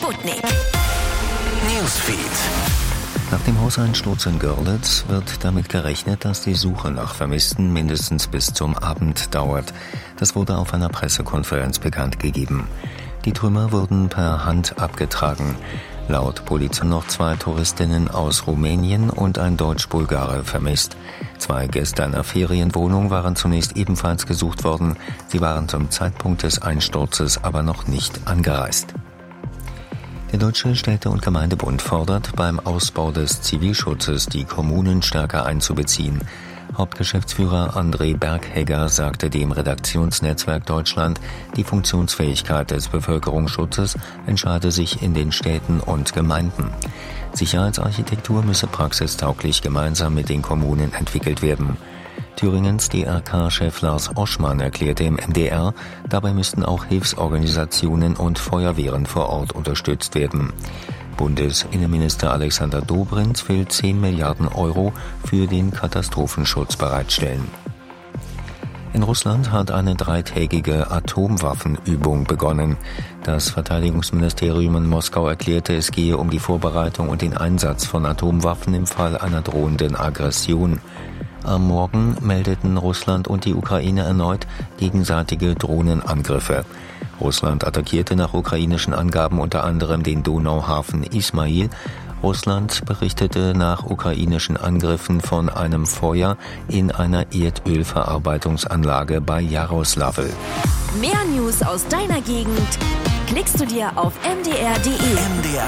Sputnik Newsfeed. Nach dem Hauseinsturz in Görlitz wird damit gerechnet, dass die Suche nach Vermissten mindestens bis zum Abend dauert. Das wurde auf einer Pressekonferenz bekannt gegeben. Die Trümmer wurden per Hand abgetragen. Laut Polizei noch 2 Touristinnen aus Rumänien und ein Deutsch-Bulgare vermisst. 2 Gäste einer Ferienwohnung waren zunächst ebenfalls gesucht worden. Sie waren zum Zeitpunkt des Einsturzes aber noch nicht angereist. Der Deutsche Städte- und Gemeindebund fordert, beim Ausbau des Zivilschutzes die Kommunen stärker einzubeziehen. Hauptgeschäftsführer André Berghegger sagte dem Redaktionsnetzwerk Deutschland, die Funktionsfähigkeit des Bevölkerungsschutzes entscheide sich in den Städten und Gemeinden. Sicherheitsarchitektur müsse praxistauglich gemeinsam mit den Kommunen entwickelt werden. Thüringens DRK-Chef Lars Oschmann erklärte im MDR, dabei müssten auch Hilfsorganisationen und Feuerwehren vor Ort unterstützt werden. Bundesinnenminister Alexander Dobrindt will 10 Milliarden Euro für den Katastrophenschutz bereitstellen. In Russland hat eine 3-tägige Atomwaffenübung begonnen. Das Verteidigungsministerium in Moskau erklärte, es gehe um die Vorbereitung und den Einsatz von Atomwaffen im Fall einer drohenden Aggression. Am Morgen meldeten Russland und die Ukraine erneut gegenseitige Drohnenangriffe. Russland attackierte nach ukrainischen Angaben unter anderem den Donauhafen Ismail. Russland berichtete nach ukrainischen Angriffen von einem Feuer in einer Erdölverarbeitungsanlage bei Jaroslavl. Mehr News aus deiner Gegend klickst du dir auf mdr.de.